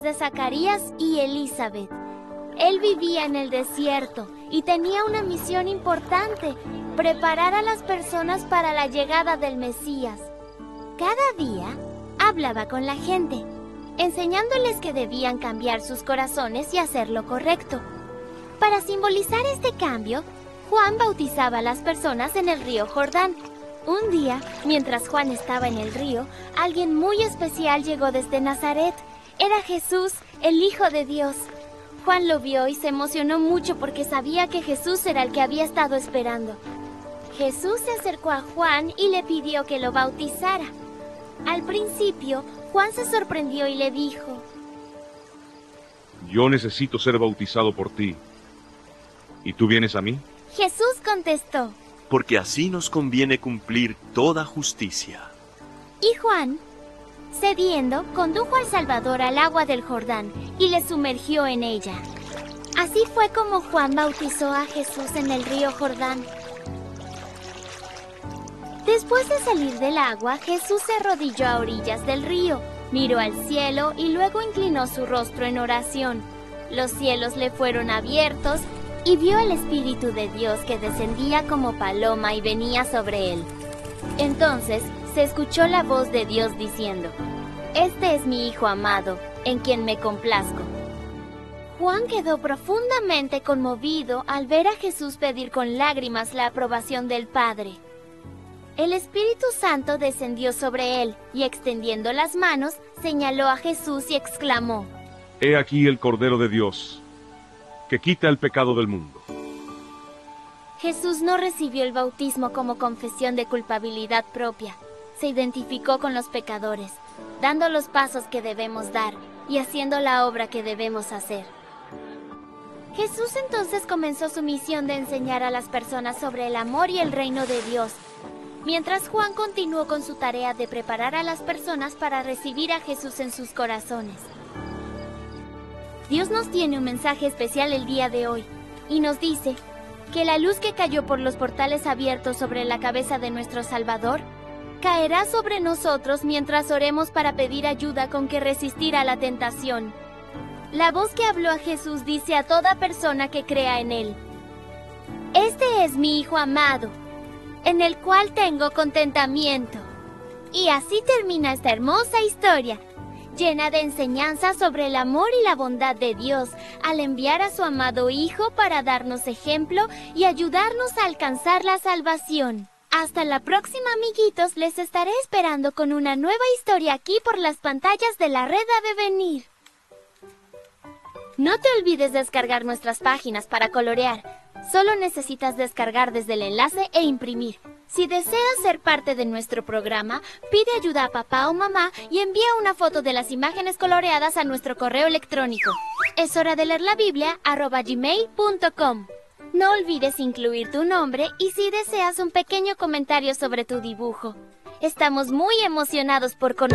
de Zacarías y Elizabeth. Él vivía en el desierto y tenía una misión importante: preparar a las personas para la llegada del Mesías. Cada día hablaba con la gente, enseñándoles que debían cambiar sus corazones y hacer lo correcto. Para simbolizar este cambio, Juan bautizaba a las personas en el río Jordán. Un día, mientras Juan estaba en el río, alguien muy especial llegó desde Nazaret. Era Jesús, el Hijo de Dios. Juan lo vio y se emocionó mucho porque sabía que Jesús era el que había estado esperando. Jesús se acercó a Juan y le pidió que lo bautizara. Al principio, Juan se sorprendió y le dijo: Yo necesito ser bautizado por ti. ¿Y tú vienes a mí? Jesús contestó: Porque así nos conviene cumplir toda justicia. Y Juan, cediendo, condujo al Salvador al agua del Jordán y le sumergió en ella. Así fue como Juan bautizó a Jesús en el río Jordán. Después de salir del agua, Jesús se arrodilló a orillas del río, miró al cielo y luego inclinó su rostro en oración. Los cielos le fueron abiertos y vio al Espíritu de Dios que descendía como paloma y venía sobre él. Entonces se escuchó la voz de Dios diciendo: Este es mi Hijo amado, en quien me complazco. Juan quedó profundamente conmovido al ver a Jesús pedir con lágrimas la aprobación del Padre. El Espíritu Santo descendió sobre él y, extendiendo las manos, señaló a Jesús y exclamó: He aquí el Cordero de Dios, que quita el pecado del mundo. Jesús no recibió el bautismo como confesión de culpabilidad propia. Se identificó con los pecadores, dando los pasos que debemos dar y haciendo la obra que debemos hacer. Jesús entonces comenzó su misión de enseñar a las personas sobre el amor y el reino de Dios, mientras Juan continuó con su tarea de preparar a las personas para recibir a Jesús en sus corazones. Dios nos tiene un mensaje especial el día de hoy y nos dice que la luz que cayó por los portales abiertos sobre la cabeza de nuestro Salvador caerá sobre nosotros mientras oremos para pedir ayuda con que resistir a la tentación. La voz que habló a Jesús dice a toda persona que crea en Él: Este es mi Hijo amado, en el cual tengo contentamiento. Y así termina esta hermosa historia, llena de enseñanzas sobre el amor y la bondad de Dios, al enviar a su amado Hijo para darnos ejemplo y ayudarnos a alcanzar la salvación. Hasta la próxima, amiguitos. Les estaré esperando con una nueva historia aquí por las pantallas de la red Venir. No te olvides descargar nuestras páginas para colorear. Solo necesitas descargar desde el enlace e imprimir. Si deseas ser parte de nuestro programa, pide ayuda a papá o mamá y envía una foto de las imágenes coloreadas a nuestro correo electrónico. Es hora de leer la Biblia @gmail.com. No olvides incluir tu nombre y si deseas un pequeño comentario sobre tu dibujo. Estamos muy emocionados por conocer